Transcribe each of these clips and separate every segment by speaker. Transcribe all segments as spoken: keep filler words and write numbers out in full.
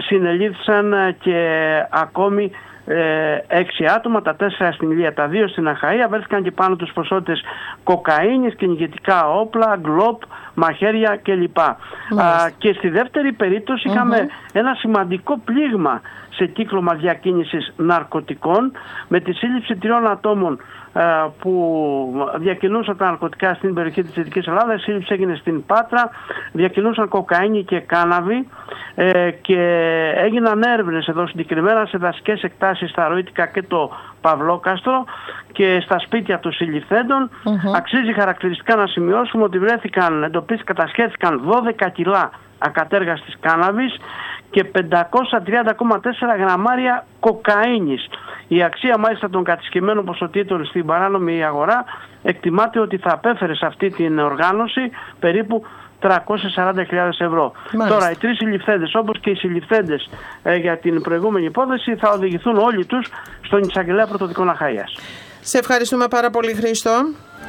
Speaker 1: συνελήφθησαν και ακόμη έξι άτομα, τα τέσσερα στην Ηλία, τα δύο στην Αχαΐα. Βρέθηκαν και πάνω τους ποσότητες κοκαίνης, κυνηγητικά όπλα, γκλόπ, μαχαίρια κλπ. Α, και στη δεύτερη περίπτωση mm-hmm. είχαμε ένα σημαντικό πλήγμα σε κύκλωμα διακίνησης ναρκωτικών, με τη σύλληψη τριών ατόμων που διακινούσαν τα ναρκωτικά στην περιοχή της Δυτικής Ελλάδας. Η σύλληψη έγινε στην Πάτρα, διακινούσαν κοκαίνη και κάναβη ε, και έγιναν έρευνες εδώ συγκεκριμένα σε δασικές εκτάσεις στα Ροήτικα και το Παυλόκαστρο και στα σπίτια των συλληφθέντων. Mm-hmm. Αξίζει χαρακτηριστικά να σημειώσουμε ότι βρέθηκαν, εντοπίστηκαν, κατασχέθηκαν δώδεκα κιλά ακατέργαστης κάναβης και πεντακόσια τριάντα κόμμα τέσσερα γραμμάρια κοκαίνης. Η αξία μάλιστα των κατασκευμένων ποσοτήτων στην παράνομη αγορά εκτιμάται ότι θα απέφερε σε αυτή την οργάνωση περίπου τριακόσιες σαράντα χιλιάδες ευρώ. Μάλιστα. Τώρα οι τρεις συλληφθέντες, όπως και οι συλληφθέντες ε, για την προηγούμενη υπόθεση, θα οδηγηθούν όλοι τους στον Εισαγγελέα Πρωτοδικών Αχαΐας.
Speaker 2: Σε ευχαριστούμε πάρα πολύ, Χρήστο.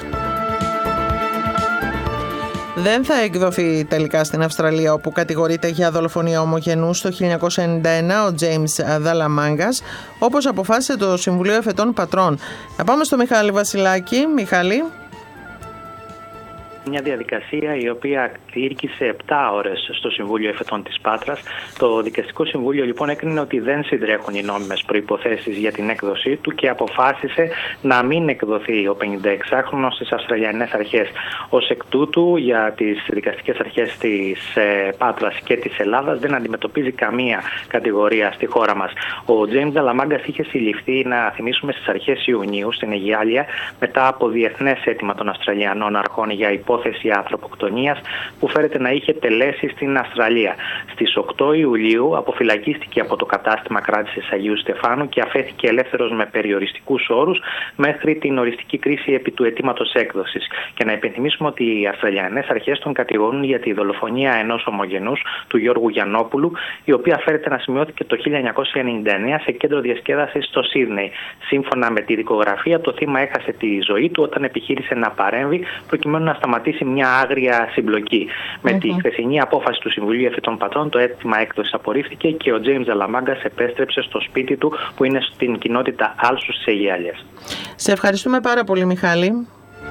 Speaker 2: Δεν θα εκδοθεί τελικά στην Αυστραλία, όπου κατηγορείται για δολοφονία ομογενούς το χίλια εννιακόσια ενενήντα ένα ο James Δαλαμάγκας, όπως αποφάσισε το Συμβουλίο Εφετών Πατρών. Να πάμε στο Μιχάλη Βασιλάκη. Μιχάλη.
Speaker 3: Μια διαδικασία η οποία διήρκησε επτά ώρες στο Συμβούλιο Εφετών της Πάτρας. Το Δικαστικό Συμβούλιο λοιπόν έκρινε ότι δεν συντρέχουν οι νόμιμες προϋποθέσεις για την έκδοσή του και αποφάσισε να μην εκδοθεί ο πενηνταεξάχρονος στις Αυστραλιανές αρχές. Ως εκ τούτου, για τις δικαστικές αρχές της ε, Πάτρας και της Ελλάδας δεν αντιμετωπίζει καμία κατηγορία στη χώρα μας. Ο Τζέιμς Δαλαμάγκας είχε συλληφθεί, να θυμίσουμε, στις αρχές Ιουνίου στην Αιγιάλια μετά από διεθνές αίτημα των Αυστραλιανών αρχών για υπόθεση ανθρωποκτονίας που φέρεται να είχε τελέσει στην Αυστραλία. Στις οκτώ Ιουλίου αποφυλακίστηκε από το κατάστημα κράτησης Αγίου Στεφάνου και αφέθηκε ελεύθερος με περιοριστικούς όρους μέχρι την οριστική κρίση επί του αιτήματος έκδοσης. Και να υπενθυμίσουμε ότι οι Αυστραλιανές αρχές τον κατηγορούν για τη δολοφονία ενός ομογενούς, του Γιώργου Γιαννόπουλου, η οποία φέρεται να σημειώθηκε το χίλια εννιακόσια ενενήντα εννέα σε κέντρο διασκέδασης στο Σίδνεϊ. Σύμφωνα με τη δικογραφία, το θύμα έχασε τη ζωή του όταν επιχείρησε να παρέμβει προκειμένου να σταματήσει μια άγρια συμπλοκή. Mm-hmm. Με τη χθεσινή απόφαση του Συμβουλίου Εφετών Πατρών, το αίτημα έκδοσης απορρίφθηκε και ο Τζέιμς Δαλαμάγκας επέστρεψε στο σπίτι του που είναι στην κοινότητα Άλσου στις Αιγιάλιες.
Speaker 2: Σε ευχαριστούμε πάρα πολύ, Μιχάλη.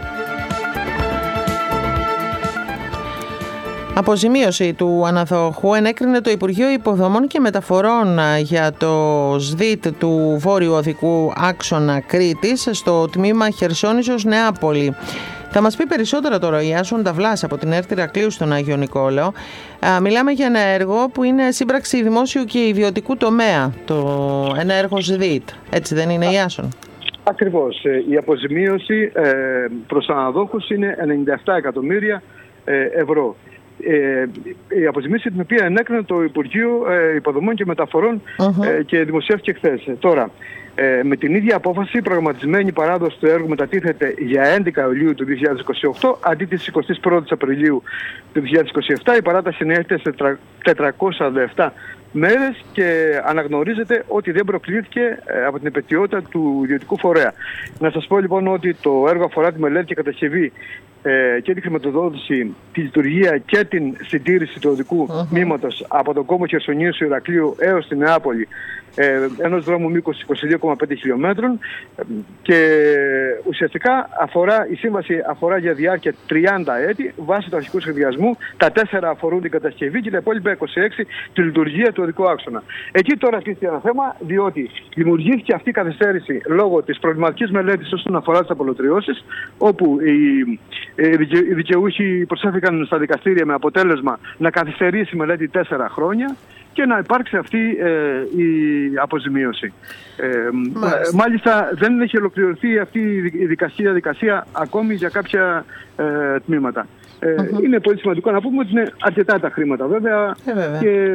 Speaker 2: Αποζημίωση του αναδοχού ενέκρινε το Υπουργείο Υποδομών και Μεταφορών για το ΣΔΙΤ του Βόρειου Οδικού Άξονα Κρήτης στο τμήμα Χερσόνησος Νεάπολη. Θα μας πει περισσότερα τώρα ο Ιάσον Νταβλάς από την ΕΡΤ Ηρακλείου στον Άγιο Νικόλαο. Α, μιλάμε για ένα έργο που είναι σύμπραξη δημόσιου και ιδιωτικού τομέα, το, ένα έργο ΣΔΙΤ. Έτσι δεν είναι, Ιάσον?
Speaker 4: Ακριβώς. Η αποζημίωση ε, προς αναδόχους είναι ενενήντα επτά εκατομμύρια ευρώ. Ε, η αποζημίωση την οποία ενέκρινε το Υπουργείο ε, Υποδομών και Μεταφορών uh-huh. ε, και δημοσιεύτηκε χθες. Τώρα, ε, με την ίδια απόφαση, η προγραμματισμένη παράδοση του έργου μετατίθεται για έντεκα Ιουλίου του δύο χιλιάδες είκοσι οκτώ αντί της εικοστής πρώτης Απριλίου του δύο χιλιάδες είκοσι επτά. Η παράταση ενέχεται σε τετρακόσιες σαράντα επτά μέρες και αναγνωρίζεται ότι δεν προκλήθηκε από την επετειότητα του ιδιωτικού φορέα. Να σας πω λοιπόν ότι το έργο αφορά τη μελέτη και κατασκευή ε, και τη χρηματοδότηση, τη λειτουργία και την συντήρηση του οδικού uh-huh. μήματος από τον κόμβο Χερσονήσου Ηρακλείου έως τη Νεάπολη, ε, ενός δρόμου μήκους είκοσι δύο κόμμα πέντε χιλιόμετρων, και ουσιαστικά αφορά, η σύμβαση αφορά για διάρκεια τριάντα έτη βάσει του αρχικού σχεδιασμού. Τα τέσσερα αφορούν την κατασκευή και τα υπόλοιπα είκοσι έξι τη λειτουργία του οδικού άξονα. Εκεί τώρα στήθηκε ένα θέμα, διότι δημιουργήθηκε αυτή η καθυστέρηση λόγω της προβληματικής μελέτης όσον αφορά τις απολωτριώσεις, όπου οι, οι δικαιούχοι προσέφηκαν στα δικαστήρια με αποτέλεσμα να καθυστερήσει η μελέτη τέσσερα χρόνια και να υπάρξει αυτή ε, η αποζημίωση. Ε, μάλιστα. μάλιστα δεν έχει ολοκληρωθεί αυτή η δικαστική διαδικασία ακόμη για κάποια ε, τμήματα. Ε, uh-huh. Είναι πολύ σημαντικό να πούμε ότι είναι αρκετά τα χρήματα βέβαια, ε, βέβαια. Και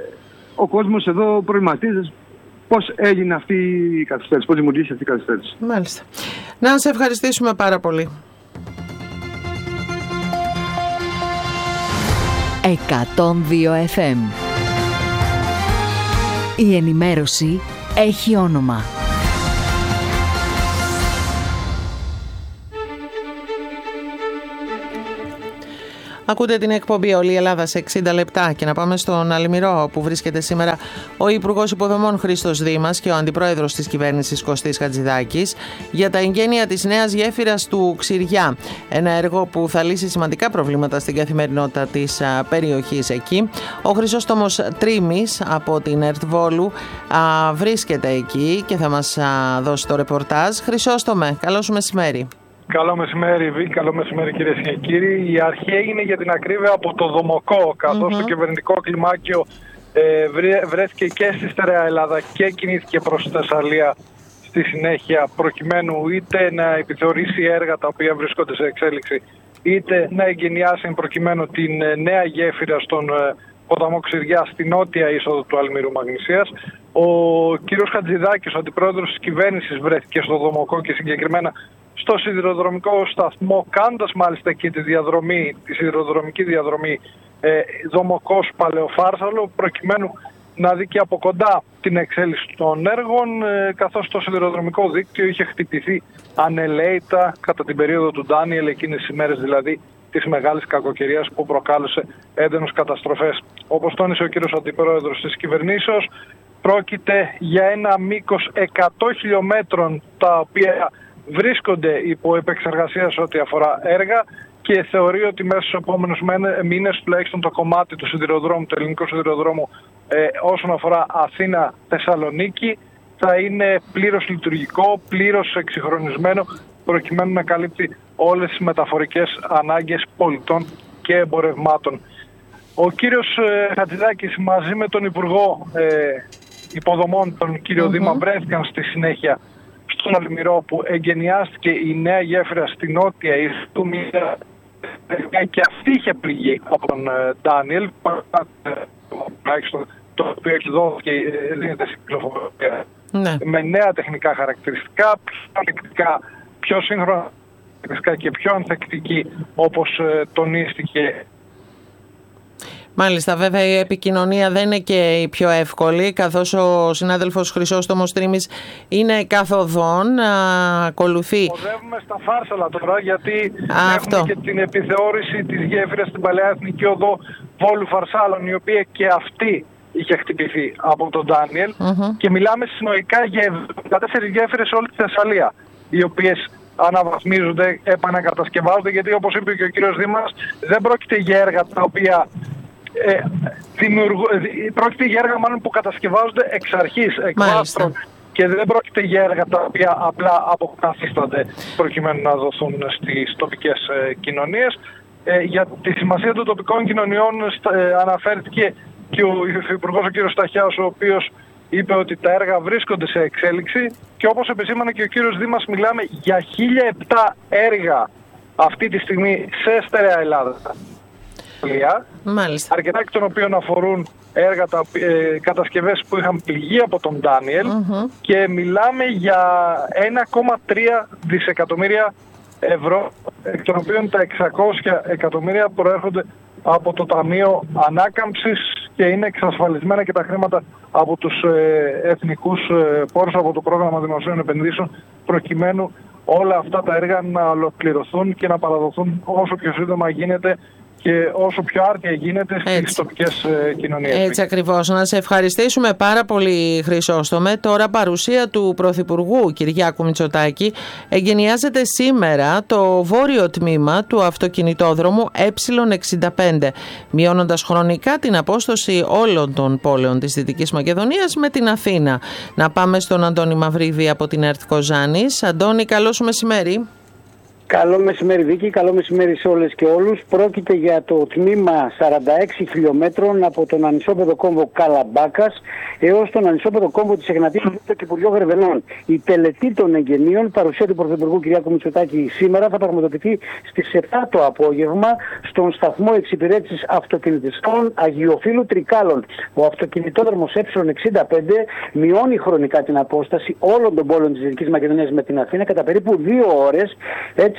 Speaker 4: ο κόσμος εδώ προβληματίζει πώς έγινε αυτή η καθυστέρηση, πώς δημιουργήθηκε αυτή η καθυστέρηση.
Speaker 2: Μάλιστα. Να σε ευχαριστήσουμε πάρα πολύ.
Speaker 5: εκατόν δύο εφ εμ. Η ενημέρωση έχει όνομα.
Speaker 2: Ακούτε την εκπομπή Όλη η Ελλάδα σε εξήντα λεπτά και να πάμε στον Αλμυρό, όπου βρίσκεται σήμερα ο Υπουργός Υποδομών Χρήστος Δήμας και ο Αντιπρόεδρος της Κυβέρνησης Κωστής Χατζηδάκης για τα εγγένεια της νέας γέφυρας του Ξηριά. Ένα έργο που θα λύσει σημαντικά προβλήματα στην καθημερινότητα της περιοχής εκεί. Ο Χρυσόστομος Τρίμης από την ΕΡΤ Βόλου βρίσκεται εκεί και θα μας δώσει το ρεπορτάζ. Χρυσόστομε, καλό σου μεσημέρι.
Speaker 6: Καλό μεσημέρι, Βίκ. Καλό μεσημέρι, κυρίες και κύριοι. Η αρχή έγινε για την ακρίβεια από το Δομοκό, καθώς mm-hmm. το κυβερνητικό κλιμάκιο ε, βρέθηκε και στη Στερεά Ελλάδα και κινήθηκε προς τη Θεσσαλία στη συνέχεια, προκειμένου είτε να επιθεωρήσει έργα τα οποία βρίσκονται σε εξέλιξη, είτε να εγκαινιάσει προκειμένου την νέα γέφυρα στον ποταμό Ξηριά στη νότια είσοδο του Αλμυρού Μαγνησίας. Ο κύριος Χατζηδάκης, ο αντιπρόεδρος της κυβέρνησης, βρέθηκε στο Δομοκό και συγκεκριμένα στο σιδηροδρομικό σταθμό, κάνοντας μάλιστα και τη διαδρομή, τη σιδηροδρομική διαδρομή ε, Δομοκός Παλαιοφάρσαλο, προκειμένου να δει και από κοντά την εξέλιξη των έργων, ε, καθώς το σιδηροδρομικό δίκτυο είχε χτυπηθεί ανελαίητα κατά την περίοδο του Ντάνιελ, εκείνες τις ημέρες δηλαδή της μεγάλης κακοκαιρίας που προκάλεσε έντονες καταστροφές. Όπως τόνισε ο κύριος Αντιπρόεδρος της κυβερνήσεως, πρόκειται για ένα μήκος εκατό χιλιόμετρων τα οποία βρίσκονται υπό επεξεργασία σε ό,τι αφορά έργα και θεωρεί ότι μέσα στους επόμενους μήνες τουλάχιστον το κομμάτι του σιδηροδρόμου, του ελληνικού σιδηροδρόμου ε, όσον αφορά Αθήνα-Θεσσαλονίκη θα είναι πλήρως λειτουργικό, πλήρως εξυγχρονισμένο, προκειμένου να καλύπτει όλες τις μεταφορικές ανάγκες πολιτών και εμπορευμάτων. Ο κύριος ε, Χατζηδάκης μαζί με τον Υπουργό ε, Υποδομών, τον κύριο mm-hmm. Δήμα, βρέθηκαν στη συνέχεια στον Αλμυρό, που εγκαινιάστηκε η νέα γέφυρα στη νότια του Μίλια και αυτή είχε πληγεί από τον Ντάνιελ, το οποίο εκδόθηκε δίνεται στην κυκλοφορία ναι. με νέα τεχνικά χαρακτηριστικά, πιο ανθεκτικά, πιο σύγχρονα και πιο ανθεκτική, όπως τονίστηκε.
Speaker 2: Μάλιστα, βέβαια η επικοινωνία δεν είναι και η πιο εύκολη, καθώς ο συνάδελφος Χρυσόστομος Τρίμης είναι καθοδόν, ακολουθεί.
Speaker 6: Οδεύουμε στα Φάρσαλα τώρα, γιατί
Speaker 2: Α,
Speaker 6: έχουμε
Speaker 2: αυτό.
Speaker 6: και την επιθεώρηση της γέφυρας στην Παλαιά Εθνική Οδό Βόλου Φαρσάλων, η οποία και αυτή είχε χτυπηθεί από τον Ντάνιελ mm-hmm. και μιλάμε συνολικά για εβδομήντα τέσσερις γέφυρες σε όλη τη Θεσσαλία, οι οποίες αναβαθμίζονται, επανακατασκευάζονται, γιατί όπως είπε και ο κύριος Δήμας, δεν πρόκειται για έργα τα οποία Ε, δημιουργου... πρόκειται για έργα μάλλον που κατασκευάζονται εξ αρχής, εκ βάθρων, και δεν πρόκειται για έργα τα οποία απλά αποκαθίστανται προκειμένου να δοθούν στις τοπικές ε, κοινωνίες. Ε, για τη σημασία των τοπικών κοινωνιών ε, αναφέρθηκε και ο Υπουργός ο κ. Σταχιάς, ο οποίος είπε ότι τα έργα βρίσκονται σε εξέλιξη, και όπως επισήμανε και ο κύριος Δήμας, μιλάμε για χίλια επτά έργα αυτή τη στιγμή σε Στερεά Ελλάδα.
Speaker 2: Μάλιστα.
Speaker 6: Αρκετά εκ των οποίων αφορούν έργα, τα, ε, κατασκευές που είχαν πληγεί από τον Ντάνιελ mm-hmm. και μιλάμε για ένα κόμμα τρία δισεκατομμύρια ευρώ, εκ των οποίων τα εξακόσια εκατομμύρια προέρχονται από το Ταμείο Ανάκαμψης και είναι εξασφαλισμένα και τα χρήματα από τους ε, εθνικούς ε, πόρους, από το πρόγραμμα δημοσίων επενδύσεων, προκειμένου όλα αυτά τα έργα να ολοκληρωθούν και να παραδοθούν όσο πιο σύντομα γίνεται και όσο πιο άρτια γίνεται στις Έτσι. τοπικές ε, κοινωνίες.
Speaker 2: Έτσι ακριβώς. Να σε ευχαριστήσουμε πάρα πολύ, Χρυσόστομε. Τώρα παρουσία του Πρωθυπουργού Κυριάκου Μητσοτάκη. Εγκαινιάζεται σήμερα το βόρειο τμήμα του αυτοκινητόδρομου Ε εξήντα πέντε, μειώνοντας χρονικά την απόσταση όλων των πόλεων της Δυτικής Μακεδονίας με την Αθήνα. Να πάμε στον Αντώνη Μαυρίδη από την ΕΡΤ Κοζάνης. Αντώνη, καλό σου μεσημέρι.
Speaker 7: Καλό μεσημέρι, Βίκη, καλό μεσημέρι σε όλες και όλους. Πρόκειται για το τμήμα σαράντα έξι χιλιόμετρων από τον ανισόπεδο κόμβο Καλαμπάκας έως τον ανισόπεδο κόμβο της Εγνατίας στο Κυπουργείο Γρεβενών. Η τελετή των εγγενείων, παρουσία του Πρωθυπουργού Κυριάκου Μητσοτάκη σήμερα, θα πραγματοποιηθεί στις επτά το απόγευμα στον σταθμό εξυπηρέτησης αυτοκινητιστών Αγιοφύλου Τρικάλων. Ο αυτοκινητόδρομος Ε εξήντα πέντε μειώνει χρονικά την απόσταση όλων των πόλεων της Δυτικής Μακεδονίας με την Αθήνα κατά περίπου δύο ώρες. Έτσι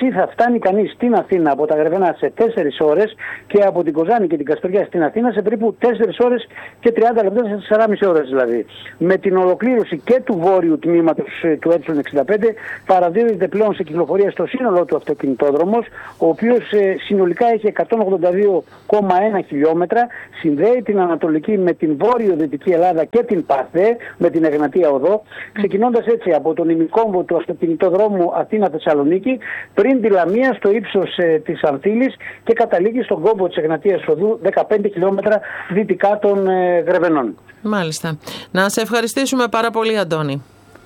Speaker 7: μεταξύ θα φτάνει κανείς στην Αθήνα από τα Γρεβενά σε τέσσερις ώρες και από την Κοζάνη και την Καστοριά στην Αθήνα σε περίπου τέσσερις ώρες και τριάντα λεπτά, σε τεσσεράμισι ώρες δηλαδή. Με την ολοκλήρωση και του βόρειου τμήματος του ε εξήντα πέντε παραδίδεται πλέον σε κυκλοφορία στο σύνολό του αυτοκινητόδρομος, ο οποίος ε, συνολικά έχει εκατόν ογδόντα δύο κόμμα ένα χιλιόμετρα, συνδέει την Ανατολική με την βόρειο-δυτική Ελλάδα και την ΠΑΘΕ με την Εγνατία Οδό, ξεκινώντας έτσι από τον ημικόμβο του αυτοκινητοδρόμου Αθήνα-Θεσσαλονίκη, πριν τη Λαμία στο ύψος ε, της Ανθήλης και καταλήγει στον κόμβο της Εγνατίας Οδού δεκαπέντε χιλιόμετρα δυτικά των ε, Γρεβενών.
Speaker 2: Μάλιστα. Να σε ευχαριστήσουμε πάρα πολύ, Αντώνη.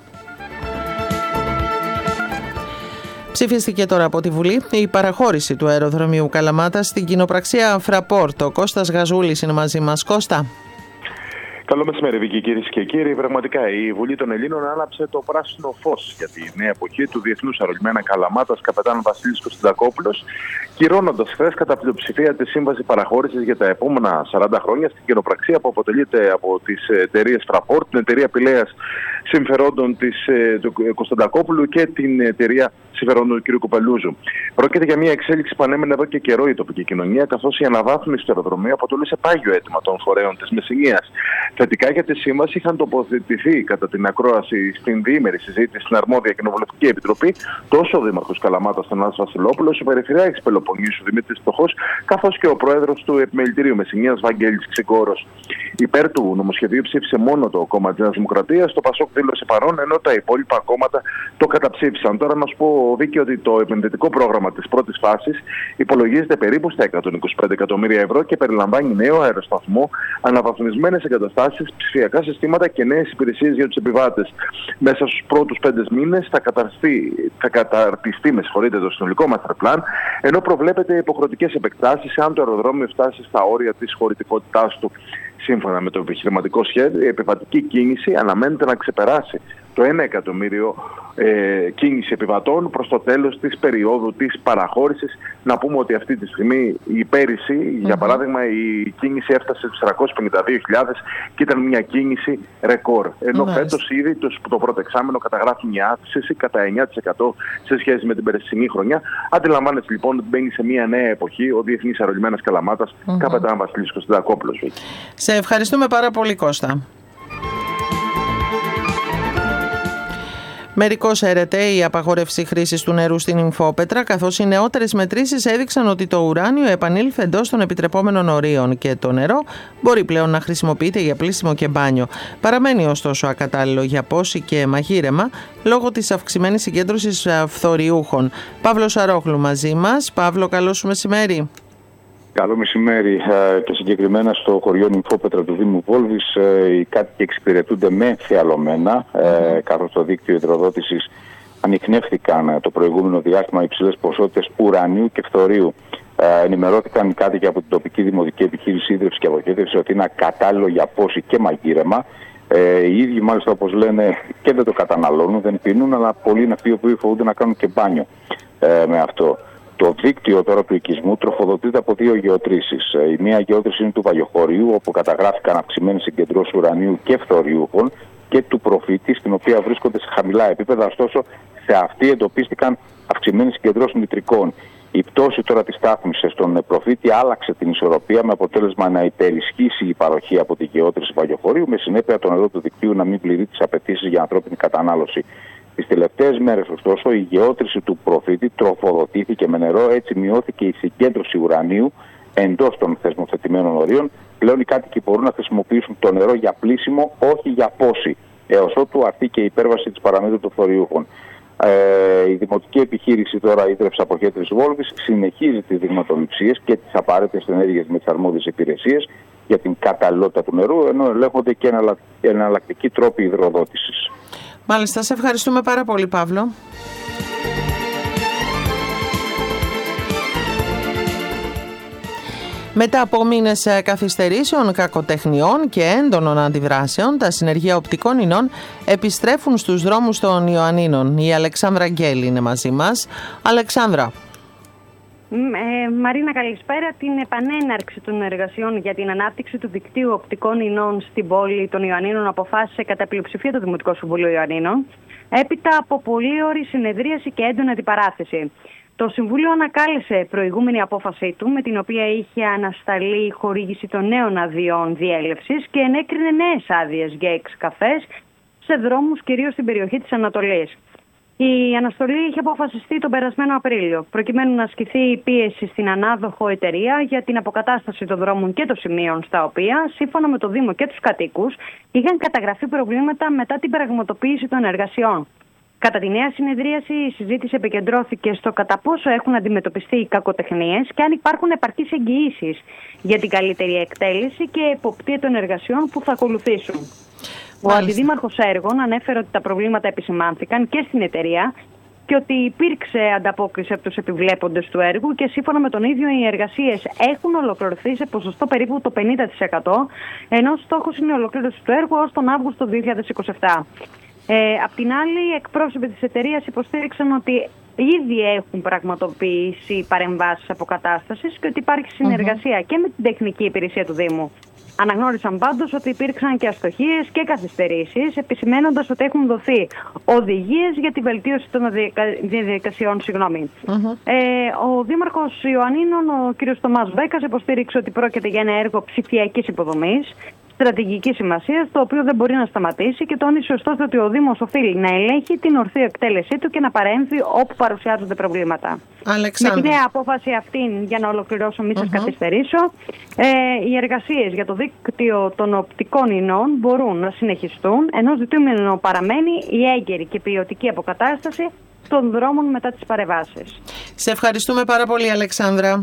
Speaker 2: Ψηφίστηκε τώρα από τη Βουλή η παραχώρηση του αεροδρομίου Καλαμάτα στην κοινοπραξία Fraport. Ο Κώστας Γαζούλης είναι μαζί μας. Κώστα.
Speaker 8: Καλό μεσημέρι, Βίκη, κυρίες και κύριοι. Πραγματικά η Βουλή των Ελλήνων άναψε το πράσινο φως για τη νέα εποχή του Διεθνούς Αερολιμένα Καλαμάτας Καπετάν Βασίλης Κωνσταντακόπουλος, κυρώνοντας χθες κατά πλειοψηφία τη σύμβαση παραχώρησης για τα επόμενα σαράντα χρόνια στην κοινοπραξία που αποτελείται από τις εταιρείες Fraport, την εταιρεία πηλαίας συμφερόντων της, του Κωνσταντακόπουλου και την εταιρεία συμφερόντων του κ. Κουπελούζου. Πρόκειται για μια εξέλιξη που ανέμενε εδώ και καιρό η τοπική κοινωνία, καθώς η αναβάθμιση του αεροδρομίου αποτελούσε πάγιο αίτημα των φορέων της Μεσσηνίας. Θετικά για τη σύμβαση είχαν τοποθετηθεί κατά την ακρόαση στην διήμερη συζήτηση στην αρμόδια κοινοβουλευτική επιτροπή τόσο ο Δήμαρχος Καλαμάτας Θανάσης Βασιλόπουλος, ο Περιφερειάρχης Πελοποννήσου Δημήτρης Φτωχός, καθώς και ο Πρόεδρος του Επιμελητηρίου Μεσσηνίας Βαγγέλης Ξυγκόρος. Υπέρ του νομοσχεδίου ψήφισε μόνο το κόμμα της Νέας Δημοκρατίας, το Πασόκ δήλωσε παρόν, ενώ τα υπόλοιπα κόμματα το καταψήφισαν. Τώρα να σου πω, Βίκη, ότι το επενδυτικό πρόγραμμα της πρώτης φάσης υπολογίζεται περίπου στα εκατόν είκοσι πέντε εκατομμύρια ευρώ και περιλαμβάνει νέο αεροσταθμό, αναβαθμισμένες εγκαταστάσεις, ψηφιακά συστήματα και νέες υπηρεσίες για τους επιβάτες. Μέσα στους πρώτους πέντε μήνες θα καταρτιστεί, θα καταρτιστεί με συγχωρείτε, το συνολικό master plan, ενώ προβλέπεται υποχρεωτικές επεκτάσεις αν το αεροδρόμιο φτάσει στα όρια της χωρητικότητάς του. Σύμφωνα με το επιχειρηματικό σχέδιο, η επιβατική κίνηση αναμένεται να ξεπεράσει το ένα εκατομμύριο ε, κίνηση επιβατών προς το τέλος της περίοδου της παραχώρησης. Να πούμε ότι αυτή τη στιγμή η πέρυσι, mm-hmm. για παράδειγμα, η κίνηση έφτασε στις τριακόσιες πενήντα δύο χιλιάδες και ήταν μια κίνηση ρεκόρ. Ενώ mm-hmm. φέτος ήδη το, το πρώτο εξάμηνο καταγράφει μια αύξηση κατά εννιά τοις εκατό σε σχέση με την περσινή χρονιά. Αντιλαμβάνεσαι λοιπόν ότι μπαίνει σε μια νέα εποχή ο Διεθνής Αερολιμένας Καλαμάτας mm-hmm. Καπετάν Βασίλης Κωνσταντακόπουλος.
Speaker 2: Σε ευχαριστούμε πάρα πολύ, Κώστα. Μερικώς αίρεται η απαγόρευση χρήσης του νερού στην Νυμφόπετρα, καθώς οι νεότερες μετρήσεις έδειξαν ότι το ουράνιο επανήλθε εντός των επιτρεπόμενων ορίων και το νερό μπορεί πλέον να χρησιμοποιείται για πλύσιμο και μπάνιο. Παραμένει ωστόσο ακατάλληλο για πόση και μαγείρεμα λόγω της αυξημένης συγκέντρωσης φθοριούχων. Παύλος Αρόχλου μαζί μας. Παύλο, καλό σου μεσημέρι.
Speaker 9: Καλό μεσημέρι και συγκεκριμένα στο χωριό Νυμφόπετρα του Δήμου Βόλβης οι κάτοικοι εξυπηρετούνται με φιαλωμένα, mm-hmm. καθώς το δίκτυο υδροδότησης ανιχνεύτηκαν το προηγούμενο διάστημα υψηλές ποσότητες ουρανίου και φθορίου. Ενημερώθηκαν οι κάτοικοι από την τοπική δημοτική επιχείρηση ίδρυψης και αποχέτευσης ότι είναι ακατάλληλο για πόση και μαγείρεμα. Ε, οι ίδιοι μάλιστα, όπως λένε, και δεν το καταναλώνουν, δεν πίνουν, αλλά πολλοί είναι αυτοί που φοβούνται να κάνουν και μπάνιο ε, με αυτό. Το δίκτυο τώρα του οικισμού τροφοδοτείται από δύο γεωτρήσεις. Η μία γεώτρηση είναι του Βαγιοχωρίου, όπου καταγράφηκαν αυξημένες συγκεντρώσεις ουρανίου και φθοριούχων, και του Προφήτη, στην οποία βρίσκονται σε χαμηλά επίπεδα, ωστόσο σε αυτή εντοπίστηκαν αυξημένες συγκεντρώσεις νητρικών. Η πτώση τώρα της στάθμης στον Προφήτη άλλαξε την ισορροπία, με αποτέλεσμα να υπερισχύσει η παροχή από τη γεώτρηση Βαγιοχωρίου, με συνέπεια το νερό του δικτύου να μην πληρεί τις απαιτήσεις για ανθρώπινη κατανάλωση. Τις τελευταίες μέρες, ωστόσο, η γεώτρηση του Προφήτη τροφοδοτήθηκε με νερό, έτσι μειώθηκε η συγκέντρωση ουρανίου εντός των θεσμοθετημένων ορίων. Πλέον οι κάτοικοι μπορούν να χρησιμοποιήσουν το νερό για πλύσιμο, όχι για πόση, έως ότου αρθεί και η υπέρβαση της παραμέτρου των φθοριούχων. Ε, η δημοτική επιχείρηση τώρα ίδρυψης αποχέτευσης Βόλβης συνεχίζει τις δειγματοληψίες και τις απαραίτητες ενέργειες με τις αρμόδιες υπηρεσίες για την καταλληλότητα του νερού, ενώ ελέγχονται και εναλλακτικοί τρόποι υδροδότησης.
Speaker 2: Μάλιστα, σε ευχαριστούμε πάρα πολύ, Παύλο. Μετά από μήνες καθυστερήσεων, κακοτεχνιών και έντονων αντιδράσεων, τα συνεργεία οπτικών ινών επιστρέφουν στους δρόμους των Ιωαννίνων. Η Αλεξάνδρα Αγγέλη είναι μαζί μας. Αλεξάνδρα.
Speaker 10: Ε, Μαρίνα, καλησπέρα. Την επανέναρξη των εργασιών για την ανάπτυξη του δικτύου οπτικών ινών στην πόλη των Ιωαννίνων αποφάσισε κατά πλειοψηφία το Δημοτικό Συμβούλιο Ιωαννίνων, έπειτα από πολλή ώρη συνεδρίαση και έντονη αντιπαράθεση. Το Συμβούλιο ανακάλεσε προηγούμενη απόφασή του, με την οποία είχε ανασταλεί η χορήγηση των νέων αδειών διέλευσης και ενέκρινε νέες άδειες για έξι καφές σε δρόμους, κυρίως στην περιοχή της Ανατολής. Η αναστολή είχε αποφασιστεί τον περασμένο Απρίλιο, προκειμένου να ασκηθεί η πίεση στην ανάδοχο εταιρεία για την αποκατάσταση των δρόμων και των σημείων στα οποία, σύμφωνα με το Δήμο και τους κατοίκους, είχαν καταγραφεί προβλήματα μετά την πραγματοποίηση των εργασιών. Κατά τη νέα συνεδρίαση, η συζήτηση επικεντρώθηκε στο κατά πόσο έχουν αντιμετωπιστεί οι κακοτεχνίες και αν υπάρχουν επαρκείς εγγυήσεις για την καλύτερη εκτέλεση και εποπτεία των εργασιών που θα ακολουθήσουν. Ο αντιδήμαρχος έργων ανέφερε ότι τα προβλήματα επισημάνθηκαν και στην εταιρεία και ότι υπήρξε ανταπόκριση από τους επιβλέποντες του έργου και σύμφωνα με τον ίδιο οι εργασίες έχουν ολοκληρωθεί σε ποσοστό περίπου το πενήντα τοις εκατό, ενώ στόχος είναι η ολοκλήρωση του έργου ως τον Αύγουστο δύο χιλιάδες είκοσι επτά. Ε, απ' την άλλη, οι εκπρόσωποι της εταιρείας υποστήριξαν ότι ήδη έχουν πραγματοποιήσει παρεμβάσεις αποκατάστασης και ότι υπάρχει συνεργασία mm-hmm. και με την τεχνική υπηρεσία του Δήμου. Αναγνώρισαν πάντως ότι υπήρξαν και αστοχίες και καθυστερήσεις, επισημένοντας ότι έχουν δοθεί οδηγίες για τη βελτίωση των διαδικασιών. Συγγνώμη. Mm-hmm. Ε, ο Δήμαρχος Ιωαννίνων, ο κ. Θωμάς Μπέκας, υποστήριξε ότι πρόκειται για ένα έργο ψηφιακής υποδομής, στρατηγικής σημασίας, το οποίο δεν μπορεί να σταματήσει και τόνισε ωστόσο ότι ο Δήμος οφείλει να ελέγχει την ορθή εκτέλεσή του και να παρέμβει όπου παρουσιάζονται προβλήματα.
Speaker 2: Αλεξάνδρα.
Speaker 10: Με τη νέα απόφαση αυτή, για να ολοκληρώσω, μη σας uh-huh. καθυστερήσω, ε, οι εργασίες για το δίκτυο των οπτικών ινών μπορούν να συνεχιστούν, ενώ ζητούμενο παραμένει η έγκαιρη και ποιοτική αποκατάσταση των δρόμων μετά τις παρεμβάσεις.
Speaker 2: Σε ευχαριστούμε πάρα πολύ, Αλεξάνδρα.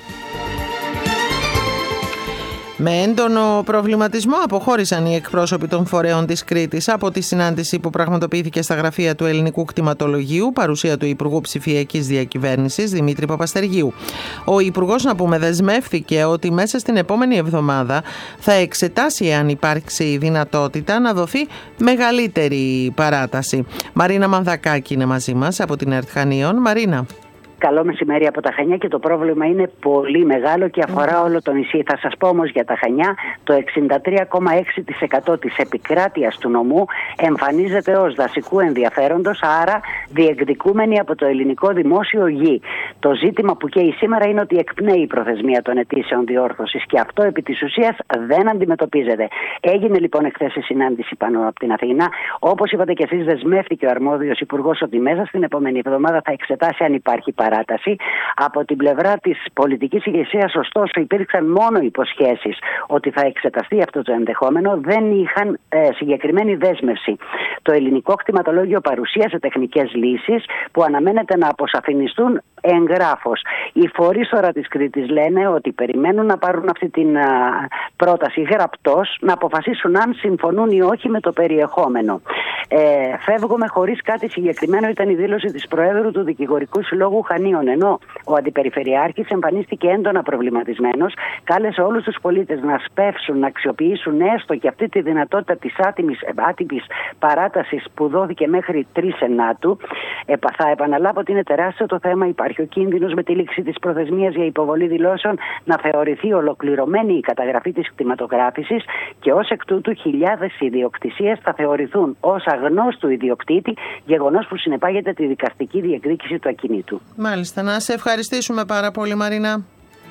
Speaker 2: Με έντονο προβληματισμό αποχώρησαν οι εκπρόσωποι των φορέων της Κρήτης από τη συνάντηση που πραγματοποιήθηκε στα γραφεία του Ελληνικού Κτηματολογίου, παρουσία του Υπουργού Ψηφιακής Διακυβέρνησης Δημήτρη Παπαστεριού. Ο Υπουργός, να πούμε, δεσμεύθηκε ότι μέσα στην επόμενη εβδομάδα θα εξετάσει αν υπάρξει δυνατότητα να δοθεί μεγαλύτερη παράταση. Μαρίνα Μανδακάκη είναι μαζί μας από την ΕΡΤ Χανίων. Μαρίνα.
Speaker 11: Καλό μεσημέρι από τα Χανιά και το πρόβλημα είναι πολύ μεγάλο και αφορά όλο το νησί. Θα σας πω όμως για τα Χανιά, το εξήντα τρία κόμμα έξι τοις εκατό της επικράτειας του νομού εμφανίζεται ως δασικού ενδιαφέροντος, άρα διεκδικούμενη από το ελληνικό δημόσιο γη. Το ζήτημα που καίει σήμερα είναι ότι εκπνέει η προθεσμία των αιτήσεων διόρθωσης και αυτό επί της ουσίας δεν αντιμετωπίζεται. Έγινε λοιπόν εχθές η συνάντηση πάνω από την Αθήνα. Όπως είπατε και εσείς, δεσμεύτηκε ο αρμόδιος υπουργός ότι μέσα στην επόμενη εβδομάδα θα εξετάσει αν υπάρχει παράταση. Από την πλευρά της πολιτικής ηγεσίας, ωστόσο, υπήρξαν μόνο υποσχέσεις ότι θα εξεταστεί αυτό το ενδεχόμενο, δεν είχαν ε, συγκεκριμένη δέσμευση. Το Ελληνικό Κτηματολόγιο παρουσίασε τεχνικές λύσεις που αναμένεται να αποσαφινιστούν εγγράφως. Οι φορείς τώρα της Κρήτης λένε ότι περιμένουν να πάρουν αυτή την α, πρόταση γραπτός, να αποφασίσουν αν συμφωνούν ή όχι με το περιεχόμενο. Ε, φεύγουμε χωρίς κάτι συγκεκριμένο, ήταν η δήλωση της Προέδρου του Δικηγορικού Συλλόγου Χανίων, ενώ ο Αντιπεριφερειάρχης εμφανίστηκε έντονα προβληματισμένος, κάλεσε όλους τους πολίτες να σπεύσουν, να αξιοποιήσουν έστω και αυτή τη δυνατότητα της άτιμης, άτυπης παράτασης που δόθηκε μέχρι τρεις ενάτου. Ε, θα επαναλάβω ότι είναι τεράστιο το θέμα. Υπάρχει ο κίνδυνος με τη λήξη της προθεσμίας για υποβολή δηλώσεων να θεωρηθεί ολοκληρωμένη η καταγραφή της κτηματογράφησης και ως εκ τούτου χιλιάδες ιδιοκτησίες θα θεωρηθούν ως αγνώστου ιδιοκτήτη, γεγονός που συνεπάγεται τη δικαστική διεκδίκηση του ακινήτου.
Speaker 2: Μάλιστα. Να σε ευχαριστήσουμε πάρα πολύ, Μαρίνα.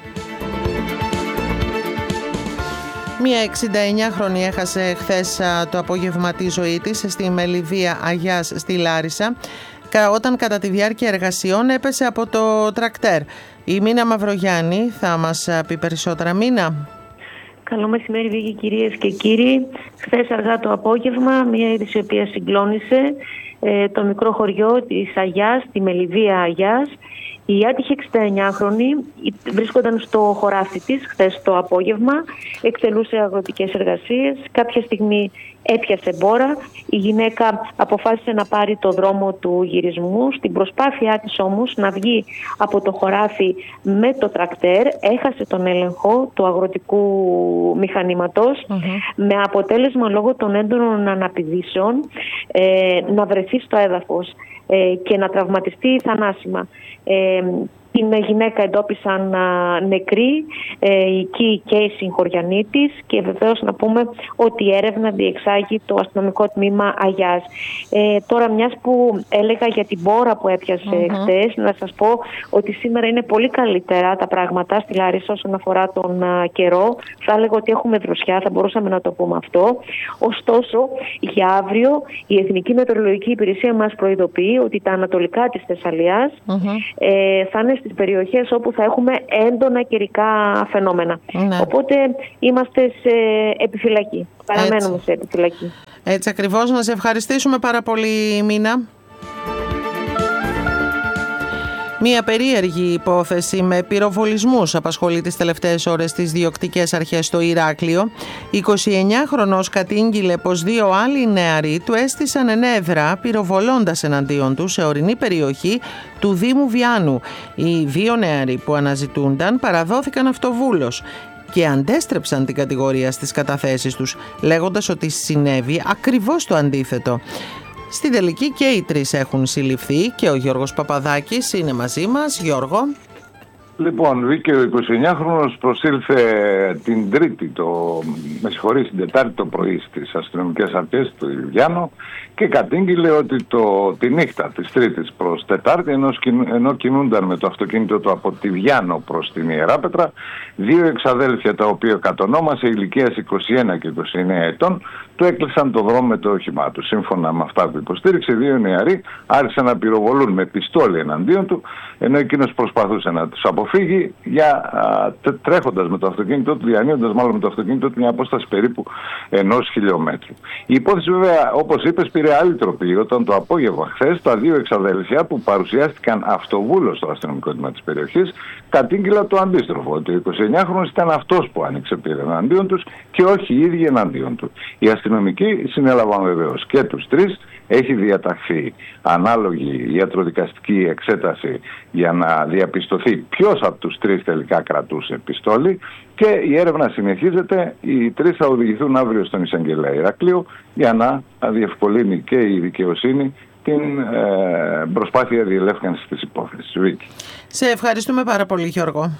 Speaker 2: Μία εξηνταεννιάχρονη έχασε χθες το απόγευμα τη ζωή της στη Μελιδία Αγιάς στη Λάρισα, όταν κατά τη διάρκεια εργασιών έπεσε από το τρακτέρ. Η Μίνα Μαυρογιάννη θα μας πει περισσότερα. Μίνα.
Speaker 12: Καλό μεσημέρι, Βίκη, κυρίες και κύριοι. Χθες αργά το απόγευμα, μια είδηση η οποία συγκλώνησε ε, το μικρό χωριό της Αγιάς, τη Μελιδία Αγιάς. Η άτυχη εξηνταεννιάχρονη βρίσκονταν στο χωράφι της χθες το απόγευμα, εκτελούσε αγροτικές εργασίες. Κάποια στιγμή έπιασε μπόρα. Η γυναίκα αποφάσισε να πάρει το δρόμο του γυρισμού. Στην προσπάθειά της όμως να βγει από το χωράφι με το τρακτέρ, έχασε τον έλεγχο του αγροτικού μηχανήματος, mm-hmm. με αποτέλεσμα λόγω των έντονων αναπηδήσεων ε, να βρεθεί στο έδαφος ε, και να τραυματιστεί θανάσιμα. Ε, Την γυναίκα εντόπισαν α, νεκρή, ε, εκεί και η συγχωριανή της, και βεβαίως να πούμε ότι η έρευνα διεξάγει το αστυνομικό τμήμα Αγιάς. Ε, τώρα, μιας που έλεγα για την μπόρα που έπιασε mm-hmm. χτες, να σας πω ότι σήμερα είναι πολύ καλύτερα τα πράγματα στη Λάρισα όσον αφορά τον α, καιρό. Θα έλεγα ότι έχουμε δροσιά, θα μπορούσαμε να το πούμε αυτό. Ωστόσο, για αύριο η Εθνική Μετεωρολογική Υπηρεσία μας προειδοποιεί ότι τα ανατολικά της Θεσσαλίας mm-hmm. ε, θα είναι στις περιοχές όπου θα έχουμε έντονα καιρικά φαινόμενα. Ναι. Οπότε είμαστε σε επιφυλακή. Παραμένουμε Έτσι. σε επιφυλακή.
Speaker 2: Έτσι ακριβώς. Να σε ευχαριστήσουμε πάρα πολύ, Μίνα. Μια περίεργη υπόθεση με πυροβολισμούς απασχολεί τις τελευταίες ώρες τις διοκτικές αρχές στο Ηράκλειο. εικοσιεννιάχρονος κατήγγειλε πως δύο άλλοι νεαροί του έστησαν ενέδρα πυροβολώντας εναντίον του σε ορεινή περιοχή του Δήμου Βιάνου. Οι δύο νεαροί που αναζητούνταν παραδόθηκαν αυτοβούλος και αντέστρεψαν την κατηγορία στις καταθέσεις τους, λέγοντας ότι συνέβη ακριβώς το αντίθετο. Στην τελική και οι τρεις έχουν συλληφθεί και ο Γιώργος Παπαδάκης είναι μαζί μας. Γιώργο.
Speaker 13: Λοιπόν, βγήκε ο εικοσιεννιάχρονος, προσήλθε την Τρίτη, το, με συγχωρείς, την Τετάρτη το πρωί στις αστυνομικές αρχές του Ιβιάνο και κατήγγειλε ότι το, τη νύχτα της Τρίτης προς Τετάρτη, ενώ, ενώ κινούνταν με το αυτοκίνητο του από τη Βιάνο προς την Ιεράπετρα, δύο εξαδέλφια τα οποία κατονόμασε ηλικίας είκοσι ένα και είκοσι εννέα ετών, του έκλεισαν το δρόμο με το όχημά του. Σύμφωνα με αυτά που υποστήριξε, δύο νεαροί άρχισαν να πυροβολούν με πιστόλι εναντίον του, ενώ εκείνος προσπαθούσε να τους αποφύγει, για, α, τρέχοντας με το αυτοκίνητό του, διανύοντας μάλλον με το αυτοκίνητό του μια απόσταση περίπου ενός χιλιόμετρου. Η υπόθεση, βέβαια, όπως είπες, πήρε άλλη τροπή όταν το απόγευμα χθες τα δύο εξαδέλφια που παρουσιάστηκαν αυτοβούλος στο αστυνομικό τμήμα της περιοχής κατήγγειλαν το αντίστροφο, ότι ο εικοσιεννιάχρονος ήταν αυτός που άνοιξε πύρα εναντίον τους και όχι οι ίδιοι εναντίον του. Οι αστυνομικοί συνέλαβαν βεβαίως και τους τρεις. Έχει διαταχθεί ανάλογη ιατροδικαστική εξέταση για να διαπιστωθεί ποιος από τους τρεις τελικά κρατούσε πιστόλι και η έρευνα συνεχίζεται. Οι τρεις θα οδηγηθούν αύριο στον Εισαγγελέα Ηρακλείου για να διευκολύνει και η δικαιοσύνη την ε, προσπάθεια διελεύκανσης της υπόθεσης. Βίκη.
Speaker 2: Σε ευχαριστούμε πάρα πολύ, Γιώργο.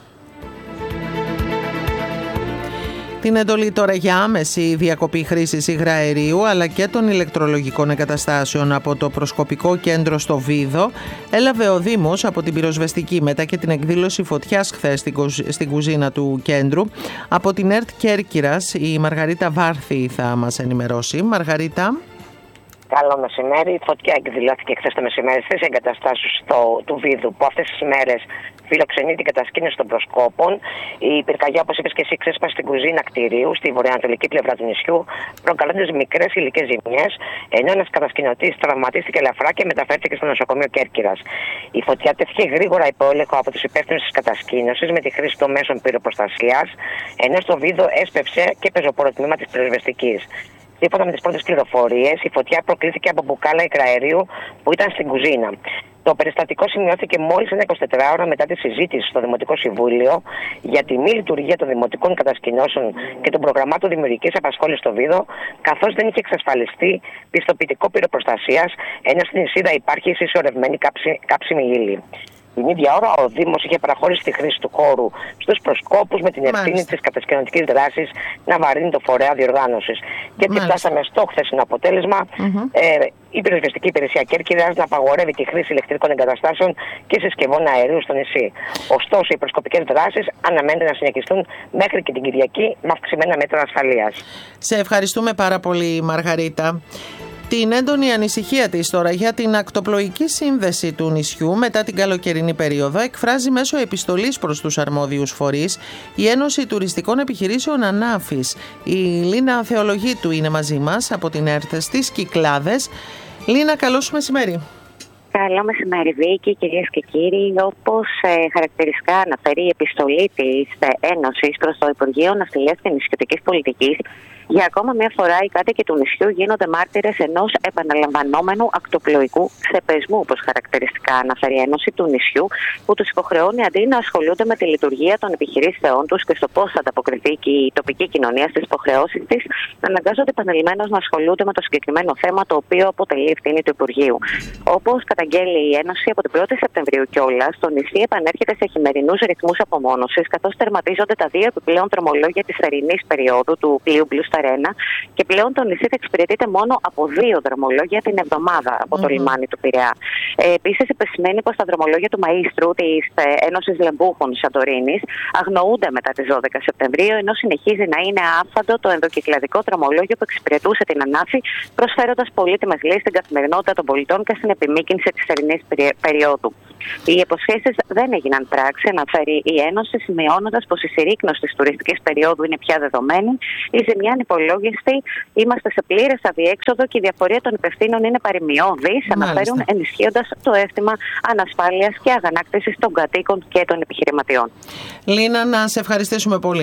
Speaker 2: Την εντολή τώρα για άμεση διακοπή χρήσης υγραερίου αλλά και των ηλεκτρολογικών εγκαταστάσεων από το προσκοπικό κέντρο στο Βίδο έλαβε ο Δήμος από την πυροσβεστική μετά και την εκδήλωση φωτιάς χθες στην κουζίνα του κέντρου. Από την ΕΡΤ Κέρκυρας η Μαργαρίτα Βάρθη θα μας ενημερώσει. Μαργαρίτα.
Speaker 14: Καλό μεσημέρι. Η φωτιά εκδηλώθηκε χθες το μεσημέρι στις εγκαταστάσεις του Βίδου, που αυτές τις μέρες φιλοξενεί την κατασκήνωση των προσκόπων. Η πυρκαγιά, όπως είπες και εσύ, ξέσπασε στην κουζίνα κτηρίου, στη βορειοανατολική πλευρά του νησιού, προκαλώντας μικρές υλικές ζημιές, ενώ ένας κατασκηνωτής τραυματίστηκε ελαφρά και μεταφέρθηκε στο νοσοκομείο Κέρκυρας. Η φωτιά τέθηκε γρήγορα υπό έλεγχο από τους υπεύθυνους της κατασκήνωσης με τη χρήση των μέσων πυροπροστασίας, ενώ στο Βίδο έσπευσε και πεζοπόρο τμήμα της πυροσβεστικής. Σύμφωνα με τις πρώτες πληροφορίες, η φωτιά προκλήθηκε από μπουκάλα υγραερίου που ήταν στην κουζίνα. Το περιστατικό σημειώθηκε μόλις ένα εικοσιτετράωρο μετά τη συζήτηση στο Δημοτικό Συμβούλιο για τη μη λειτουργία των δημοτικών κατασκηνώσεων και των προγραμμάτων δημιουργικής απασχόλησης στο Βίδο, καθώς δεν είχε εξασφαλιστεί πιστοποιητικό πυροπροστασίας, ενώ στην Ισίδα υπάρχει συσσωρευμένη κάψιμη ύλη. Την ίδια ώρα, ο Δήμος είχε παραχωρήσει τη χρήση του χώρου στους προσκόπους με την ευθύνη της κατασκηνωτικής δράσης να βαρύνει το φορέα διοργάνωσης. Και έτσι φτάσαμε στο χθεσινό αποτέλεσμα. Mm-hmm. Ε, η πυροσβεστική υπηρεσία Κέρκυρας να απαγορεύει τη χρήση ηλεκτρικών εγκαταστάσεων και συσκευών αερίου στο νησί. Ωστόσο, οι προσκοπικές δράσεις αναμένεται να συνεχιστούν μέχρι και την Κυριακή με αυξημένα μέτρα ασφαλείας.
Speaker 2: Σε ευχαριστούμε πάρα πολύ, Μαργαρίτα. Την έντονη ανησυχία της τώρα για την ακτοπλοϊκή σύνδεση του νησιού μετά την καλοκαιρινή περίοδο εκφράζει μέσω επιστολής προς τους αρμόδιους φορείς η Ένωση Τουριστικών Επιχειρήσεων Ανάφης. Η Λίνα Θεολογίτου είναι μαζί μας από την ΕΡΤ στις Κυκλάδες. Λίνα, καλό σου μεσημέρι.
Speaker 15: Καλό μεσημέρι, Βίκη, κυρίες και κύριοι. Όπως ε, χαρακτηριστικά αναφέρει η επιστολή της ε, Ένωσης προς το Υπουργείο Ναυτιλίας και Νησιωτικής Πολιτικής, Για ακόμα μια φορά, οι κάτοικοι του νησιού γίνονται μάρτυρες ενός επαναλαμβανόμενου ακτοπλοϊκού ξεπεσμού, όπως χαρακτηριστικά αναφέρει η Ένωση του νησιού, που τους υποχρεώνει αντί να ασχολούνται με τη λειτουργία των επιχειρήσεών τους και στο πώς θα ανταποκριθεί και η τοπική κοινωνία στις υποχρεώσεις της, αναγκάζονται επανειλημμένως να ασχολούνται με το συγκεκριμένο θέμα, το οποίο αποτελεί ευθύνη του Υπουργείου. Όπως καταγγέλει η Ένωση, από την πρώτη Σεπτεμβρίου κιόλας, το νησί επανέρχεται σε χειμερινούς ρυθμούς απομόνωσης, καθώς τερματίζονται τα δύο επιπλέον δρομολόγια της θερινής περίοδου του πλοίου Blue Star ένα και πλέον το νησί θα εξυπηρετείται μόνο από δύο δρομολόγια την εβδομάδα από το mm-hmm. λιμάνι του Πειραιά. Ε, Επίσης, επισημαίνει πως τα δρομολόγια του Μαΐστρου της ε, Ένωσης Λεμπούχων Σαντορίνης αγνοούνται μετά τις δώδεκα Σεπτεμβρίου, ενώ συνεχίζει να είναι άφαντο το ενδοκυκλαδικό δρομολόγιο που εξυπηρετούσε την Ανάφη, προσφέροντας πολύτιμες λύσεις στην καθημερινότητα των πολιτών και στην επιμήκυνση της θερινής περίοδου. Οι υποσχέσεις δεν έγιναν πράξη, αναφέρει η Ένωση, σημειώνοντας πως η συρρίκνωση της τουριστικής περίοδου είναι πια δεδομένη, η ζημιά είναι υπολόγιστη, είμαστε σε πλήρες αδιέξοδο και η διαφορία των υπευθύνων είναι παρημιώδης, αναφέρουν, ενισχύοντας το αίσθημα ανασφάλειας και αγανάκτησης των κατοίκων και των επιχειρηματιών.
Speaker 2: Λίνα, να σε ευχαριστήσουμε πολύ.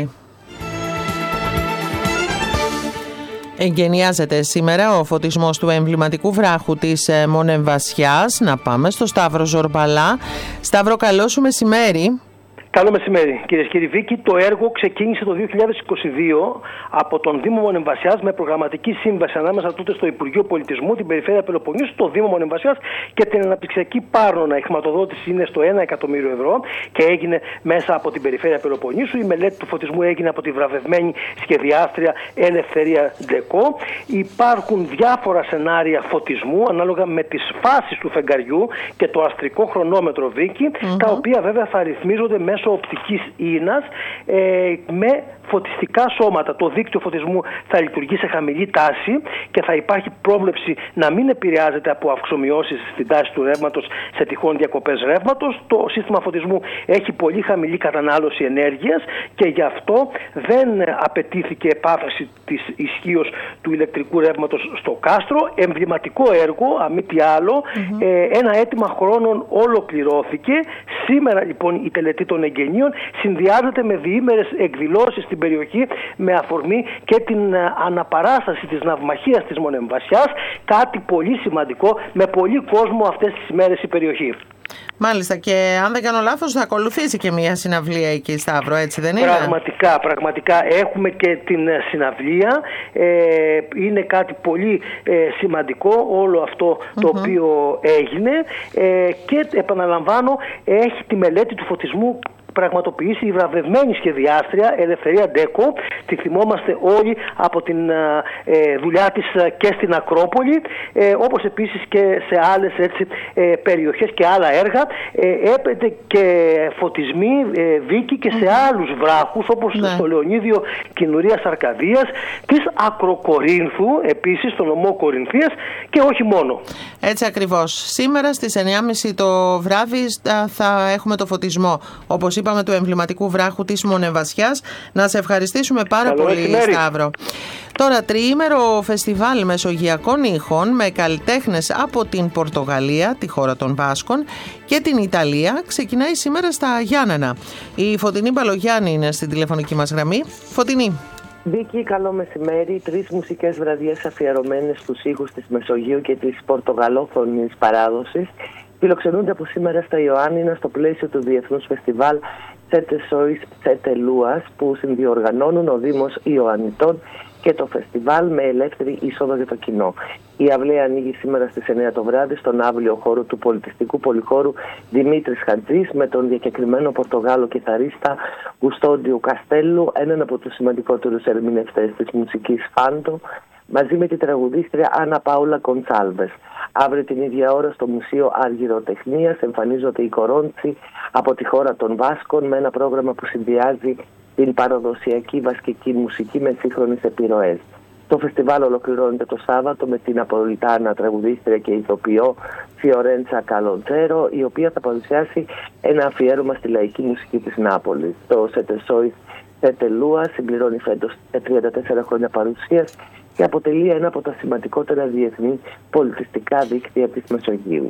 Speaker 2: Εγκαινιάζεται σήμερα ο φωτισμός του εμβληματικού βράχου της Μονεμβασιάς. Να πάμε στο Σταύρο Ζορμπαλά. Σταύρο, καλό σου μεσημέρι.
Speaker 16: Καλό μεσημέρι, κυρίες και κύριοι. Βίκη, το έργο ξεκίνησε το δύο χιλιάδες είκοσι δύο από τον Δήμο Μονεμβασιάς με προγραμματική σύμβαση ανάμεσα τότε στο Υπουργείο Πολιτισμού, την Περιφέρεια Πελοποννήσου, το Δήμο Μονεμβασιάς και την Αναπτυξιακή Πάρνονα. Η χρηματοδότηση είναι στο ένα εκατομμύριο ευρώ και έγινε μέσα από την Περιφέρεια Πελοποννήσου. Η μελέτη του φωτισμού έγινε από τη βραβευμένη σχεδιάστρια Ελευθερία Ντεκό. Υπάρχουν διάφορα σενάρια φωτισμού ανάλογα με τις φάσεις του φεγγαριού και το αστρικό χρονόμετρο, Βίκη, mm-hmm. τα οποία βέβαια θα ρυθμίζονται μέσω οπτικής ίνας ε, με φωτιστικά σώματα. Το δίκτυο φωτισμού θα λειτουργεί σε χαμηλή τάση και θα υπάρχει πρόβλεψη να μην επηρεάζεται από αυξομοιώσεις στην τάση του ρεύματος σε τυχόν διακοπές ρεύματος. Το σύστημα φωτισμού έχει πολύ χαμηλή κατανάλωση ενέργειας και γι' αυτό δεν απαιτήθηκε επάφραση της ισχύως του ηλεκτρικού ρεύματος στο κάστρο. Εμβληματικό έργο, αν μη τι άλλο, mm-hmm. ε, ένα αίτημα χρόνων ολοκληρώθηκε. Σήμερα λοιπόν η τελετή των εγγενείων συνδυάζεται με διήμερες εκδηλώσεις στην περιοχή με αφορμή και την αναπαράσταση της ναυμαχίας της Μονεμβασιάς, κάτι πολύ σημαντικό, με πολύ κόσμο αυτές τις ημέρες η περιοχή.
Speaker 2: Μάλιστα, και αν δεν κάνω λάθος θα ακολουθήσει και μια συναυλία εκεί, Σταύρο, έτσι δεν είναι?
Speaker 16: Πραγματικά, πραγματικά έχουμε και την συναυλία, ε, είναι κάτι πολύ ε, σημαντικό όλο αυτό το mm-hmm. οποίο έγινε ε, και επαναλαμβάνω έχει τη μελέτη του φωτισμού πραγματοποιήσει η βραβευμένη σχεδιάστρια Ελευθερία Ντεκό. Τη θυμόμαστε όλοι από την ε, δουλειά της και στην Ακρόπολη, ε, όπως επίσης και σε άλλες έτσι, ε, περιοχές και άλλα έργα. Ε, έπεται και φωτισμοί, ε, Βίκη, και σε mm-hmm. άλλους βράχους, όπως ναι. στο Λεωνίδιο Κινουρίας Αρκαδίας, της Ακροκορίνθου, επίσης στο νομό Κορινθίας, και όχι μόνο.
Speaker 2: Έτσι ακριβώς. Σήμερα στις εννιά και μισή το βράδυ θα έχουμε το φωτισμό, όπως είπαμε, του εμβληματικού βράχου της Μονεμβασιάς. Να σε ευχαριστήσουμε πάρα Καλό πολύ, μεσημέρι. Σταύρο. Τώρα, τριήμερο φεστιβάλ μεσογειακών ήχων με καλλιτέχνες από την Πορτογαλία, τη χώρα των Βάσκων, και την Ιταλία ξεκινάει σήμερα στα Γιάννενα. Η Φωτεινή Μπαλογιάννη είναι στην τηλεφωνική μας γραμμή. Φωτεινή.
Speaker 17: Βίκη, καλό μεσημέρι. Τρεις μουσικές βραδιές αφιερωμένες στους ήχους της Μεσογείου και της πορτογαλόφωνης παράδοσης φιλοξενούνται από σήμερα στα Ιωάννινα στο πλαίσιο του Διεθνούς Φεστιβάλ Σέτε Σόις Σέτε Λούας, που συνδιοργανώνουν ο Δήμος Ιωαννιτών και το φεστιβάλ με ελεύθερη είσοδο για το κοινό. Η αυλαία ανοίγει σήμερα στις εννιά το βράδυ στον αύλιο χώρο του πολιτιστικού πολυχώρου Δημήτρης Χατζής με τον διακεκριμένο Πορτογάλο κιθαρίστα Γουστόντιου Καστέλου, έναν από τους σημαντικότερους ερμηνευτές της μουσικής φάντο, μαζί με την τραγουδίστρια Άννα Πάουλα Κονσάλβες. Αύριο την ίδια ώρα στο Μουσείο Αργυροτεχνίας εμφανίζονται οι Κορόντσι από τη χώρα των Βάσκων με ένα πρόγραμμα που συνδυάζει την παραδοσιακή βασκική μουσική με σύγχρονες επιρροές. Το φεστιβάλ ολοκληρώνεται το Σάββατο με την Ναπολιτάνα τραγουδίστρια και ηθοποιό Φιωρέντσα Καλοντζέρο, η οποία θα παρουσιάσει ένα αφιέρωμα στη λαϊκή μουσική της Νάπολης. Το Σέτε Σόις Σέτε Λούα συμπληρώνει φέτος τριάντα τέσσερα χρόνια παρουσίας και αποτελεί ένα από τα σημαντικότερα διεθνή πολιτιστικά δίκτυα της Μεσογείου.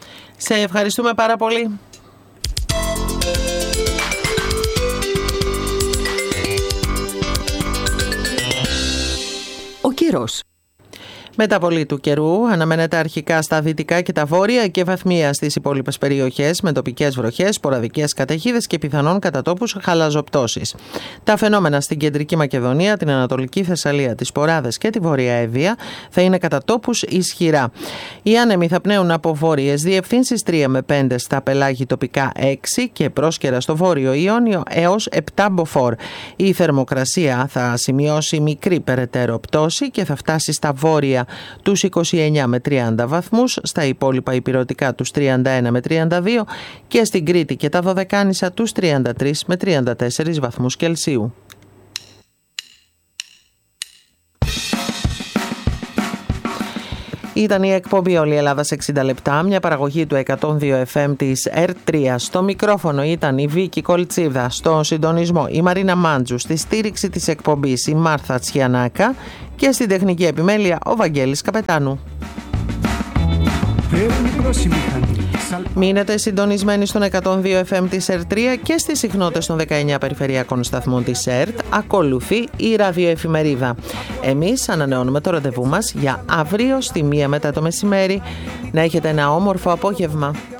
Speaker 2: Σε ευχαριστούμε πάρα πολύ.
Speaker 5: Πύρος.
Speaker 2: Μεταβολή του καιρού αναμένεται αρχικά στα δυτικά και τα βόρεια και βαθμία στις υπόλοιπες περιοχές με τοπικές βροχές, σποραδικές καταιγίδες και πιθανόν κατά τόπους χαλαζοπτώσεις. Τα φαινόμενα στην κεντρική Μακεδονία, την Ανατολική Θεσσαλία, τις Ποράδες και τη Βόρεια Εύβοια θα είναι κατά τόπους ισχυρά. Οι άνεμοι θα πνέουν από βόρειες διευθύνσεις τρία με πέντε στα πελάγη, τοπικά έξι και πρόσκαιρα στο βόρειο Ιόνιο έως επτά μποφόρ. Η θερμοκρασία θα σημειώσει μικρή περαιτέρω πτώση και θα φτάσει στα βόρεια τους είκοσι εννέα με τριάντα βαθμούς, στα υπόλοιπα ηπειρωτικά τους τριάντα ένα με τριάντα δύο και στην Κρήτη και τα Δωδεκάνησα τους τριάντα τρία με τριάντα τέσσερα βαθμούς Κελσίου. Ήταν η εκπομπή «Όλη η Ελλάδα σε εξήντα λεπτά», μια παραγωγή του εκατόν δύο εφ εμ της ερ τρία. Στο μικρόφωνο ήταν η Βίκη Κολτσίδα, στο συντονισμό η Μαρίνα Μάντζου, στη στήριξη της εκπομπής η Μάρθα Τσιανάκα και στην τεχνική επιμέλεια ο Βαγγέλης Καπετάνου. Μείνετε συντονισμένοι στον εκατόν δύο εφ εμ της ερ τρία και στις συχνότητες των δεκαεννέα περιφερειακών σταθμών της ΕΡΤ. Ακολουθεί η ραδιοεφημερίδα. Εμείς ανανεώνουμε το ραντεβού μας για αύριο στη μία μετά το μεσημέρι. Να έχετε ένα όμορφο απόγευμα.